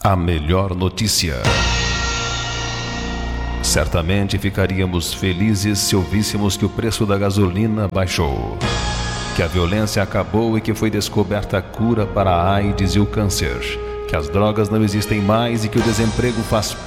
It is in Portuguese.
A melhor notícia. Certamente ficaríamos felizes se ouvíssemos que o preço da gasolina baixou, que a violência acabou e que foi descoberta a cura para a AIDS e o câncer, que as drogas não existem mais e que o desemprego faz